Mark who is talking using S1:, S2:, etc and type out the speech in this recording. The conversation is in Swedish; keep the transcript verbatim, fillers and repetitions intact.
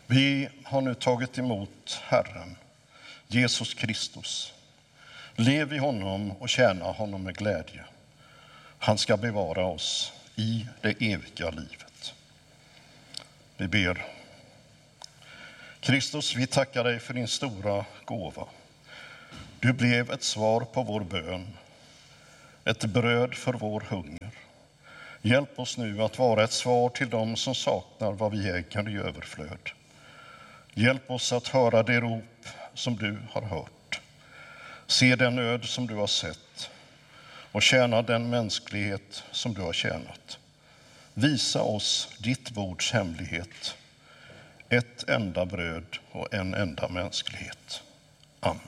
S1: Vi har nu tagit emot Herren, Jesus Kristus. Lev i honom och tjäna honom med glädje. Han ska bevara oss i det eviga livet. Vi ber. Kristus, vi tackar dig för din stora gåva. Du blev ett svar på vår bön, ett bröd för vår hunger. Hjälp oss nu att vara ett svar till dem som saknar vad vi äger i överflöd. Hjälp oss att höra det rop som du har hört, se den nöd som du har sett och tjäna den mänsklighet som du har tjänat. Visa oss ditt bords hemlighet, ett enda bröd och en enda mänsklighet. Amen.